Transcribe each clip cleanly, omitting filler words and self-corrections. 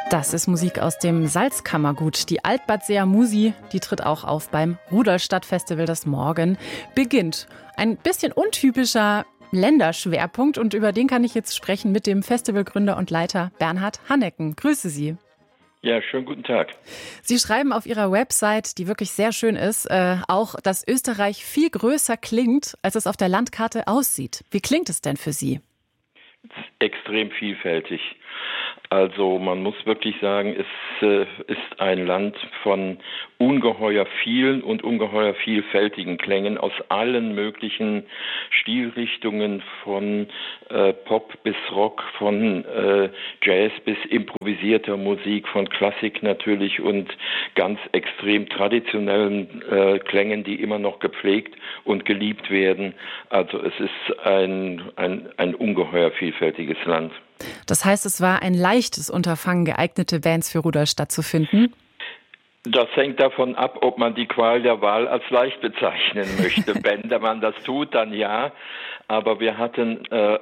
Das ist Musik aus dem Salzkammergut. Die Alt-Bad Musi, die tritt auch auf beim Rudolstadt-Festival, das morgen beginnt. Ein bisschen untypischer Länderschwerpunkt und über den kann ich jetzt sprechen mit dem Festivalgründer und Leiter Bernhard Hannecken. Grüße Sie. Ja, schönen guten Tag. Sie schreiben auf Ihrer Website, die wirklich sehr schön ist, auch, dass Österreich viel größer klingt, als es auf der Landkarte aussieht. Wie klingt es denn für Sie? Extrem vielfältig. Also man muss wirklich sagen, es ist ein Land von ungeheuer vielen und ungeheuer vielfältigen Klängen aus allen möglichen Stilrichtungen, von Pop bis Rock, von Jazz bis improvisierter Musik, von Klassik natürlich und ganz extrem traditionellen Klängen, die immer noch gepflegt und geliebt werden. Also es ist ein ungeheuer vielfältiges Land. Das heißt, es war ein leichtes Unterfangen, geeignete Bands für Rudolstadt zu finden? Das hängt davon ab, ob man die Qual der Wahl als leicht bezeichnen möchte. Wenn man das tut, dann ja. Aber wir hatten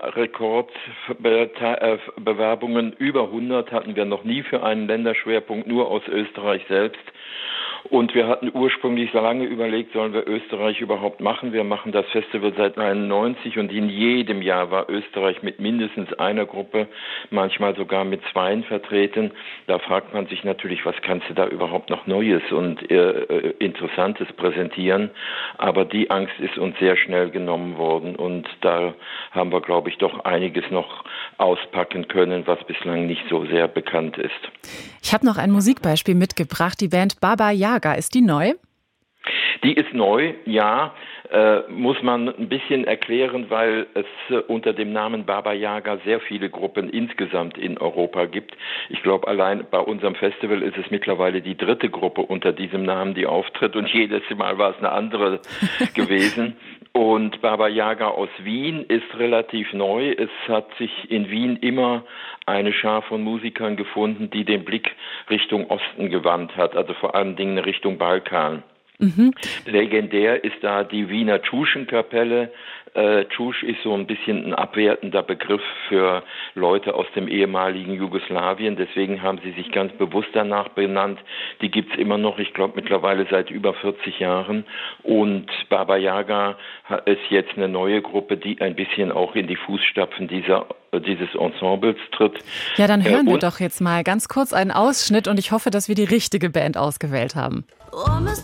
Rekordbewerbungen, über 100 hatten wir noch nie für einen Länderschwerpunkt, nur aus Österreich selbst. Und wir hatten ursprünglich so lange überlegt, sollen wir Österreich überhaupt machen? Wir machen das Festival seit 1991 und in jedem Jahr war Österreich mit mindestens einer Gruppe, manchmal sogar mit zweien vertreten. Da fragt man sich natürlich, was kannst du da überhaupt noch Neues und Interessantes präsentieren? Aber die Angst ist uns sehr schnell genommen worden und da haben wir, glaube ich, doch einiges noch auspacken können, was bislang nicht so sehr bekannt ist. Ich habe noch ein Musikbeispiel mitgebracht, die Band Baba Yaga. Ist die neu? Die ist neu, ja, muss man ein bisschen erklären, weil es unter dem Namen Baba Yaga sehr viele Gruppen insgesamt in Europa gibt. Ich glaube, allein bei unserem Festival ist es mittlerweile die dritte Gruppe unter diesem Namen, die auftritt und jedes Mal war es eine andere gewesen. Und Baba Yaga aus Wien ist relativ neu. Es hat sich in Wien immer eine Schar von Musikern gefunden, die den Blick Richtung Osten gewandt hat, also vor allen Dingen Richtung Balkan. Mhm. Legendär ist da die Wiener Tschuschenkapelle. Tschusch ist so ein bisschen ein abwertender Begriff für Leute aus dem ehemaligen Jugoslawien. Deswegen haben sie sich ganz bewusst danach benannt. Die gibt's immer noch, ich glaube mittlerweile seit über 40 Jahren. Und Baba Yaga ist jetzt eine neue Gruppe, die ein bisschen auch in die Fußstapfen dieses Ensembles tritt. Ja, dann hören wir doch jetzt mal ganz kurz einen Ausschnitt und ich hoffe, dass wir die richtige Band ausgewählt haben. Oh, Mr.